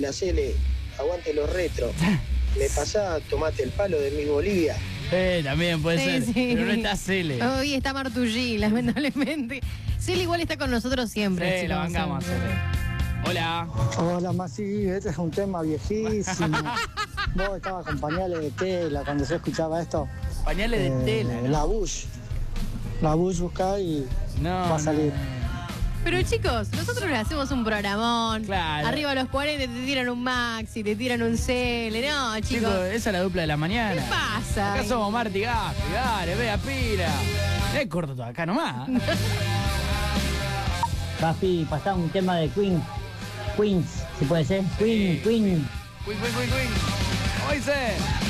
la Cele, aguante los retro. ¿Me pasá, tomate el palo de Miss Bolivia? También puede ser, Sí. pero no está Cele. Hoy está Martullí, lamentablemente. Cele igual está con nosotros siempre. Sí, chicos, la bancamos, siempre. Cele. Hola. Hola, Masi, este es un tema viejísimo. Vos estabas con pañales de tela cuando se escuchaba esto. Pañales de tela. La Bush. La Bush busca y va a salir. Pero chicos, nosotros le hacemos un programón. Claro. Arriba a los 40 te tiran un Maxi, te tiran un Cele. No, chicos. Chicos, esa es la dupla de la mañana. ¿Qué pasa? Acá somos Marti Gaspi, dale, vea pila. Corto todo acá nomás. Gaspi, pasá un tema de Queens, si puede ser. Queen. Queen. ¿Cómo dice?